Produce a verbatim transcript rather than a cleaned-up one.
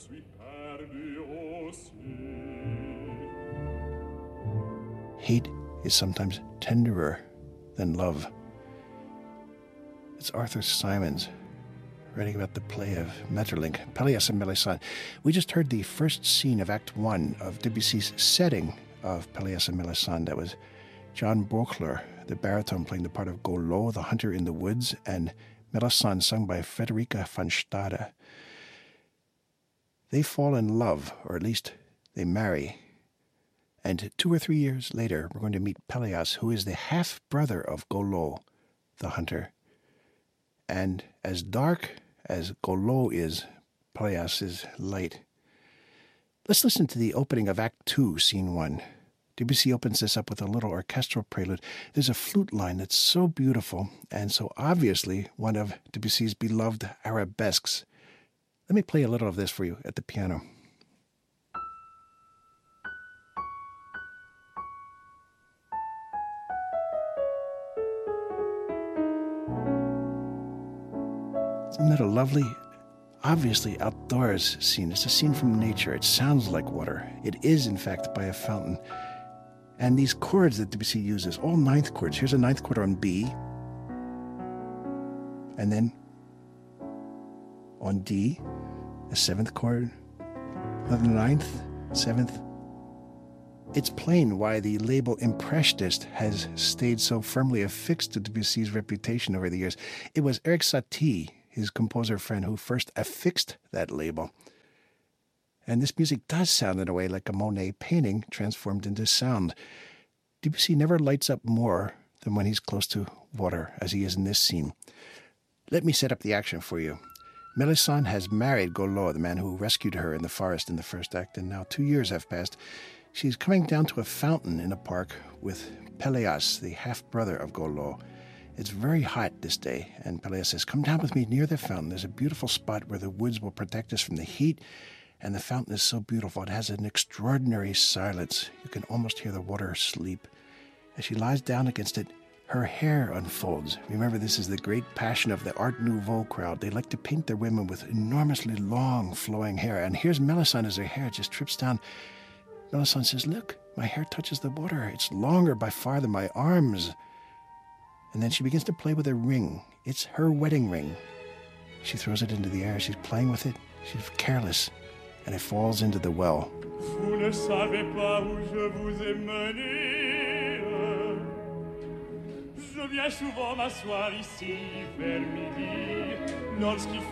Hate is sometimes tenderer than love. It's Arthur Symons writing about the play of Maeterlinck, Pelléas and Melisande. We just heard the first scene of Act One of Debussy's setting of Pelléas and Melisande. That was John Bochler, the baritone, playing the part of Golo, the hunter in the woods, and Melisande, sung by Frederica van Stade. They fall in love, or at least they marry. And two or three years later, we're going to meet Pelléas, who is the half-brother of Golo, the hunter. And as dark as Golo is, Pelléas is light. Let's listen to the opening of Act Two, Scene One. Debussy opens this up with a little orchestral prelude. There's a flute line that's so beautiful and so obviously one of Debussy's beloved arabesques. Let me play a little of this for you at the piano. Isn't that a lovely, obviously outdoors scene? It's a scene from nature. It sounds like water. It is, in fact, by a fountain. And these chords that Debussy uses, all ninth chords. Here's a ninth chord on B. And then on D, a seventh chord, another ninth, seventh. It's plain why the label Impressionist has stayed so firmly affixed to Debussy's reputation over the years. It was Erik Satie, his composer friend, who first affixed that label. And this music does sound in a way like a Monet painting transformed into sound. Debussy never lights up more than when he's close to water, as he is in this scene. Let me set up the action for you. Melisande has married Golo, the man who rescued her in the forest in the first act, and now two years have passed. She's coming down to a fountain in a park with Pelléas, the half-brother of Golo. It's very hot this day, and Pelléas says, "Come down with me near the fountain. There's a beautiful spot where the woods will protect us from the heat, and the fountain is so beautiful. It has an extraordinary silence. You can almost hear the water sleep." As she lies down against it, her hair unfolds. Remember, this is the great passion of the Art Nouveau crowd. They like to paint their women with enormously long, flowing hair. And here's Melisande as her hair just trips down. Melisande says, "Look, my hair touches the water. It's longer by far than my arms." And then she begins to play with a ring. It's her wedding ring. She throws it into the air. She's playing with it. She's careless. And it falls into the well. Vous ne savez pas où je vous ai mené. Je viens souvent m'asseoir ici vers midi lorsqu'il